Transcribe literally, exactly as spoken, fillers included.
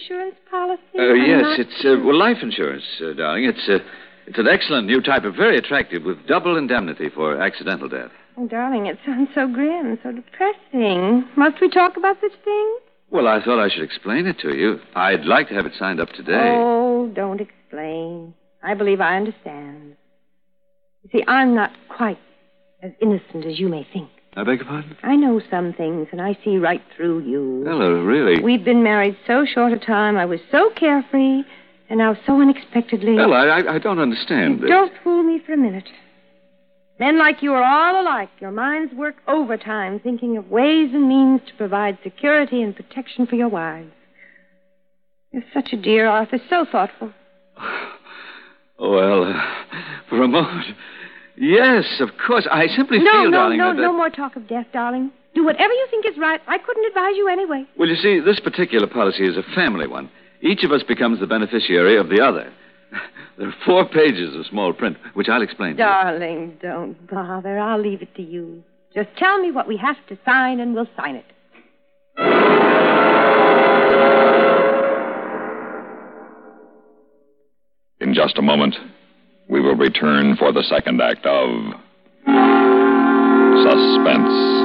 insurance policy? Uh, yes, not... it's, uh, well, life insurance, uh, darling. It's, uh, it's an excellent new type of very attractive with double indemnity for accidental death. Oh, darling, it sounds so grim, so depressing. Must we talk about such things? Well, I thought I should explain it to you. I'd like to have it signed up today. Oh, don't explain. I believe I understand. You see, I'm not quite as innocent as you may think. I beg your pardon? I know some things, and I see right through you. Hello, really? We've been married so short a time. I was so carefree, and now so unexpectedly... Well, I, I, I don't understand. You don't fool me for a minute. Men like you are all alike. Your minds work overtime, thinking of ways and means to provide security and protection for your wives. You're such a dear, Arthur, so thoughtful. Well, uh, for a moment... Yes, of course. I simply no, feel, no, darling, No, that... no, no more talk of death, darling. Do whatever you think is right. I couldn't advise you anyway. Well, you see, this particular policy is a family one. Each of us becomes the beneficiary of the other. There are four pages of small print, which I'll explain Darling, to you. Don't bother. I'll leave it to you. Just tell me what we have to sign, and we'll sign it. In just a moment, we will return for the second act of Suspense.